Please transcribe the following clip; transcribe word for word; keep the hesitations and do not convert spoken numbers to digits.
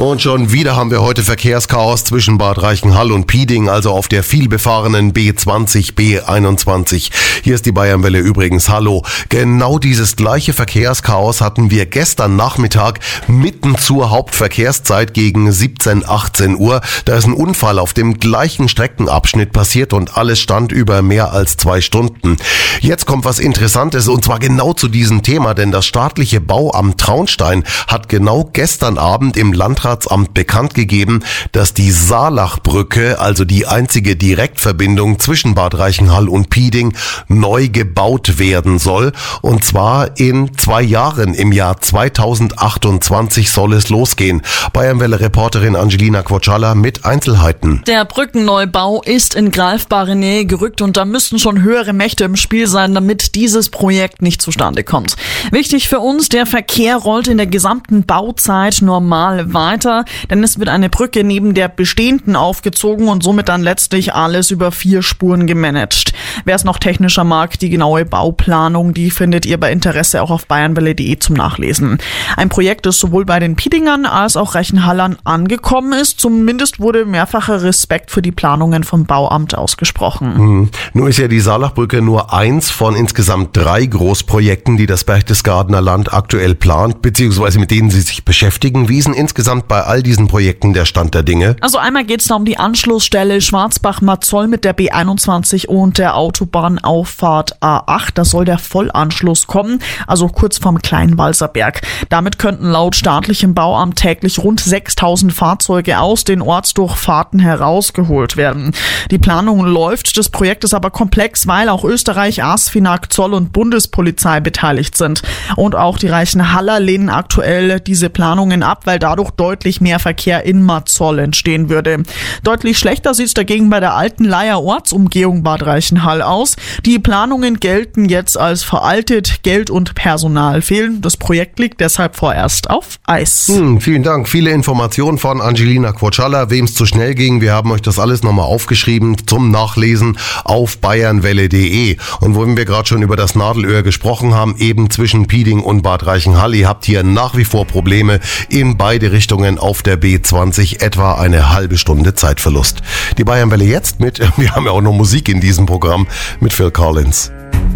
Und schon wieder haben wir heute Verkehrschaos zwischen Bad Reichenhall und Pieding, also auf der vielbefahrenen B zwanzig, B einundzwanzig. Hier ist die Bayernwelle übrigens. Hallo. Genau dieses gleiche Verkehrschaos hatten wir gestern Nachmittag mitten zur Hauptverkehrszeit gegen siebzehn, achtzehn Uhr. Da ist ein Unfall auf dem gleichen Streckenabschnitt passiert und alles stand über mehr als zwei Stunden. Jetzt kommt was Interessantes und zwar genau zu diesem Thema, denn das staatliche Bauamt Traunstein hat genau gestern Abend im Landratsamt bekannt gegeben, dass die Saalachbrücke, also die einzige Direktverbindung zwischen Bad Reichenhall und Pieding, neu gebaut werden soll. Und zwar in zwei Jahren, im Jahr zweitausendachtundzwanzig soll es losgehen. Bayernwelle-Reporterin Angelina Quoccialla mit Einzelheiten. Der Brückenneubau ist in greifbare Nähe gerückt und da müssten schon höhere Mächte im Spiel sein, damit dieses Projekt nicht zustande kommt. Wichtig für uns, der Verkehr rollt in der gesamten Bauzeit normal weiter. Weiter, denn es wird eine Brücke neben der bestehenden aufgezogen und somit dann letztlich alles über vier Spuren gemanagt. Wer es noch technischer mag, die genaue Bauplanung, die findet ihr bei Interesse auch auf bayernwelle punkt de zum Nachlesen. Ein Projekt, das sowohl bei den Piedingern als auch Reichenhallern angekommen ist. Zumindest wurde mehrfacher Respekt für die Planungen vom Bauamt ausgesprochen. Hm. Nun ist ja die Saalachbrücke nur eins von insgesamt drei Großprojekten, die das Berchtesgadener Land aktuell plant, beziehungsweise mit denen sie sich beschäftigen. Wie ist denn insgesamt bei all diesen Projekten der Stand der Dinge? Also einmal geht es da um die Anschlussstelle Schwarzbach-Marzoll mit der B einundzwanzig und der Autobahnauffahrt A acht. Da soll der Vollanschluss kommen, also kurz vorm Kleinwalserberg. Damit könnten laut staatlichem Bauamt täglich rund sechstausend Fahrzeuge aus den Ortsdurchfahrten herausgeholt werden. Die Planung läuft, das Projekt ist aber komplex, weil auch Österreich, ASFINAG, Zoll und Bundespolizei beteiligt sind. Und auch die Reichenhaller lehnen aktuell diese Planungen ab, weil dadurch deutlich mehr Verkehr in Marzoll entstehen würde. Deutlich schlechter sieht es dagegen bei der alten Leier Ortsumgehung Bad Reichenhall aus. Die Planungen gelten jetzt als veraltet, Geld und Personal fehlen. Das Projekt liegt deshalb vorerst auf Eis. Hm, vielen Dank. Viele Informationen von Angelina Quoccialla. Wem es zu schnell ging, wir haben euch das alles nochmal aufgeschrieben zum Nachlesen auf bayernwelle punkt de. Und wo wir gerade schon über das Nadelöhr gesprochen haben, eben zwischen Pieding und Bad Reichenhall, ihr habt hier nach wie vor Probleme in beide Richtungen auf der B zwanzig, etwa eine halbe Stunde Zeitverlust. Die Bayernwelle jetzt mit, wir haben ja auch noch Musik in diesem Programm, mit Phil Collins.